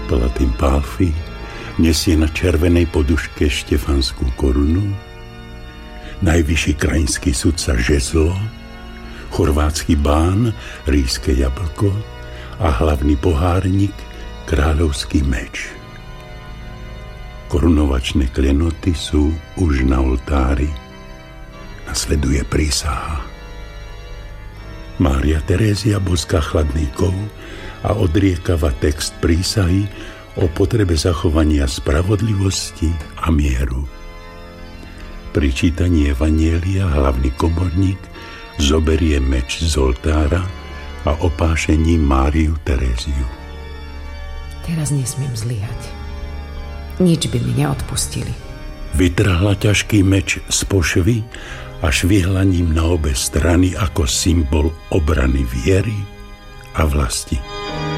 Palatyn Pálffy nesie na červenej poduške štefanskú korunu, najvyšší krajinský sudca žezlo, chorvátsky bán ríske jablko a hlavný pohárnik kráľovský meč. Korunovačné klenoty sú už na oltári. Nasleduje prísaha. Mária Terézia boská chladníkov a odriekava text prísahy o potrebe zachovania spravodlivosti a mieru. Pri čítaní evanjelia hlavný komorník zoberie meč z oltára a opášení Máriu Teréziu. Teraz nesmiem zlyhať. Nič by mi neodpustili. Vytrhla ťažký meč z pošvy a švihla ním na obe strany ako symbol obrany viery a vlasti.